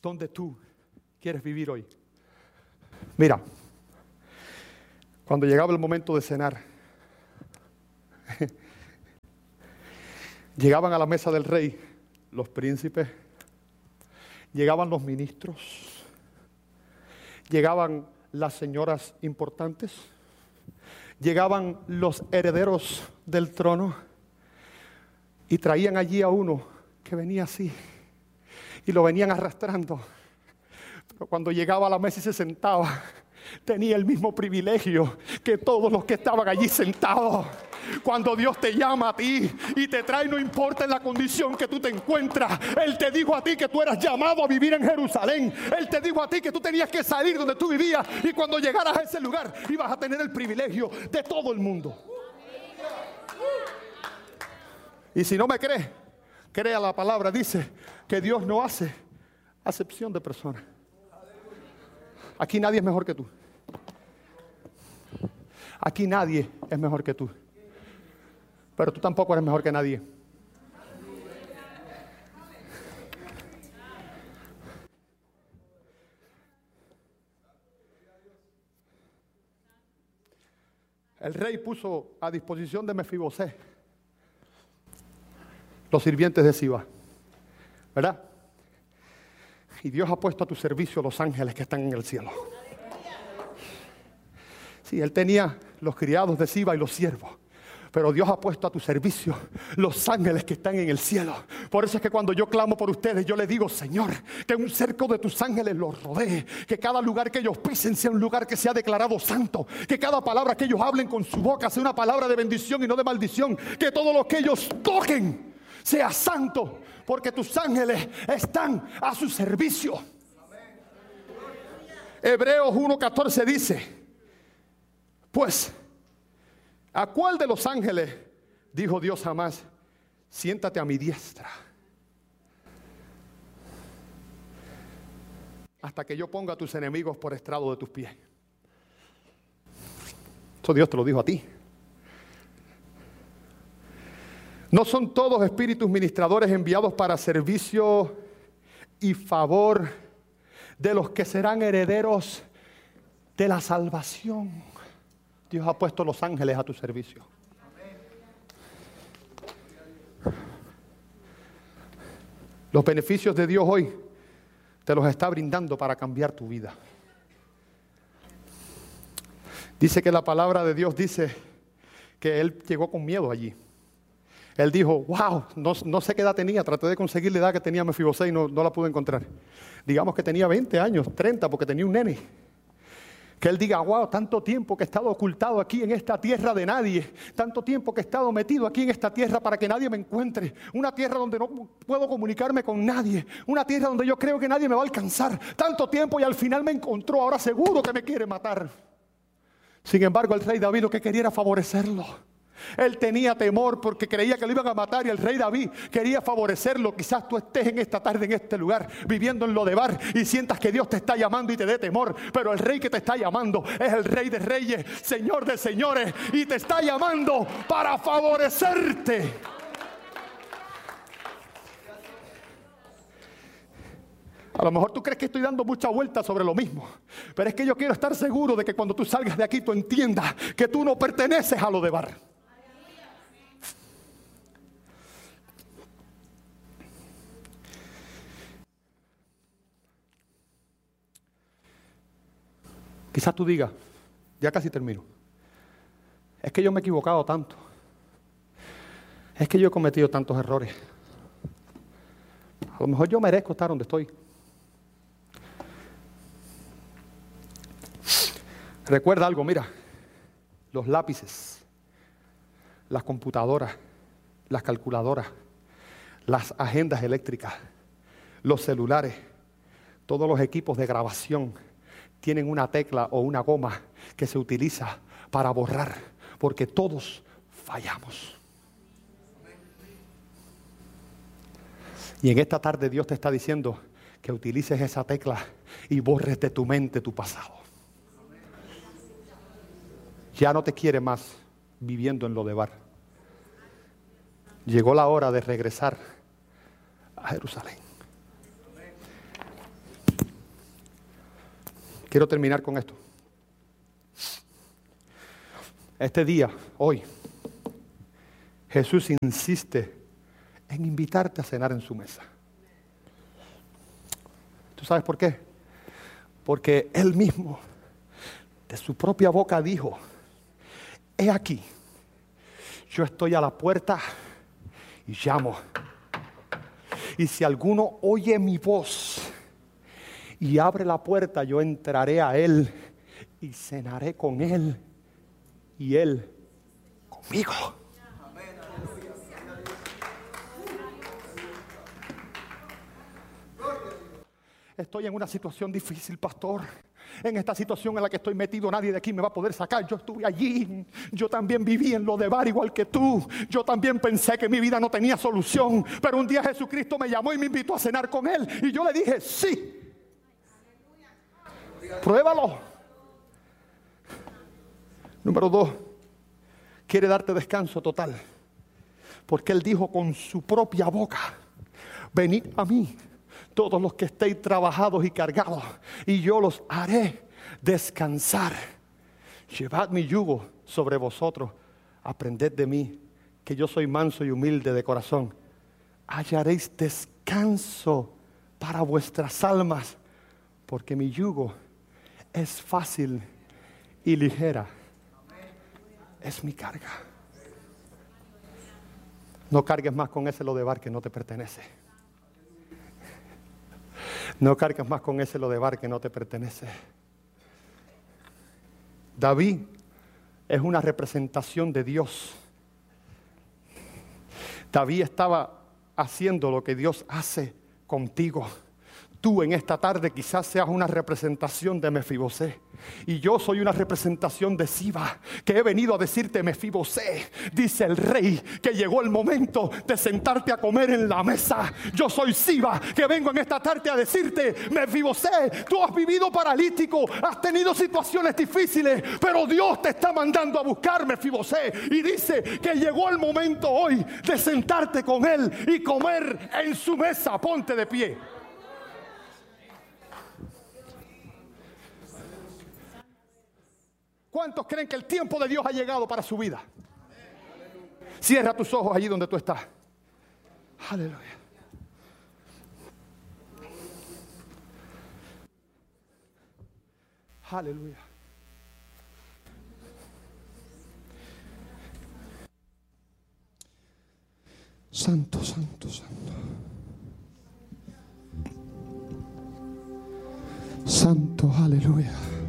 donde tú quieres vivir hoy. Mira, cuando llegaba el momento de cenar, llegaban a la mesa del rey los príncipes, llegaban los ministros, llegaban las señoras importantes, llegaban los herederos del trono y traían allí a uno que venía así y lo venían arrastrando. Pero cuando llegaba a la mesa y se sentaba, tenía el mismo privilegio que todos los que estaban allí sentados. Cuando Dios te llama a ti y te trae, no importa en la condición que tú te encuentras, Él te dijo a ti que tú eras llamado a vivir en Jerusalén. Él te dijo a ti que tú tenías que salir donde tú vivías y cuando llegaras a ese lugar ibas a tener el privilegio de todo el mundo. Y si no me crees, crea la palabra, dice que Dios no hace acepción de personas. Aquí nadie es mejor que tú. Aquí nadie es mejor que tú. Pero tú tampoco eres mejor que nadie. El rey puso a disposición de Mefibosé los sirvientes de Siba, ¿verdad? Y Dios ha puesto a tu servicio los ángeles que están en el cielo. Sí, él tenía los criados de Siba y los siervos, pero Dios ha puesto a tu servicio los ángeles que están en el cielo. Por eso es que cuando yo clamo por ustedes, yo les digo, Señor, que un cerco de tus ángeles los rodee, que cada lugar que ellos pisen sea un lugar que sea declarado santo, que cada palabra que ellos hablen con su boca sea una palabra de bendición y no de maldición, que todo lo que ellos toquen sea santo, porque tus ángeles están a su servicio. Hebreos 1:14 dice, pues, ¿a cuál de los ángeles dijo Dios jamás, siéntate a mi diestra, hasta que yo ponga a tus enemigos por estrado de tus pies? Eso Dios te lo dijo a ti. ¿No son todos espíritus ministradores enviados para servicio y favor de los que serán herederos de la salvación? Dios ha puesto los ángeles a tu servicio. Los beneficios de Dios hoy te los está brindando para cambiar tu vida. Dice que la palabra de Dios dice que Él llegó con miedo allí. Él dijo, wow, no sé qué edad tenía, traté de conseguir la edad que tenía Mefibosé y no la pude encontrar. Digamos que tenía 20 años, 30, porque tenía un nene. Que él diga, wow, tanto tiempo que he estado ocultado aquí en esta tierra de nadie, tanto tiempo que he estado metido aquí en esta tierra para que nadie me encuentre, una tierra donde no puedo comunicarme con nadie, una tierra donde yo creo que nadie me va a alcanzar, tanto tiempo y al final me encontró, ahora seguro que me quiere matar. Sin embargo, el rey David lo que quería era favorecerlo. Él tenía temor porque creía que lo iban a matar y el rey David quería favorecerlo. Quizás tú estés en esta tarde en este lugar viviendo en Lodebar y sientas que Dios te está llamando y te dé temor, pero el rey que te está llamando es el Rey de Reyes, Señor de Señores, y te está llamando para favorecerte. A lo mejor tú crees que estoy dando mucha vuelta sobre lo mismo, pero es que yo quiero estar seguro de que cuando tú salgas de aquí tú entiendas que tú no perteneces a Lodebar. Quizás tú digas, ya casi termino, es que yo me he equivocado tanto, es que yo he cometido tantos errores, a lo mejor yo merezco estar donde estoy. Recuerda algo, mira, los lápices, las computadoras, las calculadoras, las agendas eléctricas, los celulares, todos los equipos de grabación tienen una tecla o una goma que se utiliza para borrar, porque todos fallamos. Y en esta tarde Dios te está diciendo que utilices esa tecla y borres de tu mente tu pasado. Ya no te quiere más viviendo en Lodebar. Llegó la hora de regresar a Jerusalén. Quiero terminar con esto. Este día, hoy, Jesús insiste en invitarte a cenar en su mesa. ¿Tú sabes por qué? Porque Él mismo, de su propia boca dijo, he aquí, yo estoy a la puerta y llamo. Y si alguno oye mi voz y abre la puerta, yo entraré a Él y cenaré con Él y Él conmigo. Estoy en una situación difícil, pastor. En esta situación en la que estoy metido, nadie de aquí me va a poder sacar. Yo estuve allí. Yo también viví en lo de bar igual que tú. Yo también pensé que mi vida no tenía solución. Pero un día Jesucristo me llamó y me invitó a cenar con Él. Y yo le dije, sí. Pruébalo. Número 2. Quiere darte descanso total. Porque Él dijo con su propia boca, venid a mí, todos los que estéis trabajados y cargados, y yo los haré descansar. Llevad mi yugo sobre vosotros, aprended de mí, que yo soy manso y humilde de corazón. Hallaréis descanso para vuestras almas, porque mi yugo es fácil y ligera. Es mi carga. No cargues más con ese lodebar que no te pertenece. No cargues más con ese lodebar que no te pertenece. David es una representación de Dios. David estaba haciendo lo que Dios hace contigo. Tú en esta tarde quizás seas una representación de Mefibosé. Y yo soy una representación de Siba, que he venido a decirte, Mefibosé, dice el rey, que llegó el momento de sentarte a comer en la mesa. Yo soy Siba, que vengo en esta tarde a decirte, Mefibosé, tú has vivido paralítico, has tenido situaciones difíciles, pero Dios te está mandando a buscar, Mefibosé, y dice que llegó el momento hoy de sentarte con Él y comer en su mesa. Ponte de pie. ¿Cuántos creen que el tiempo de Dios ha llegado para su vida? Cierra tus ojos allí donde tú estás. Aleluya. Aleluya. Santo, santo, santo. Santo, aleluya.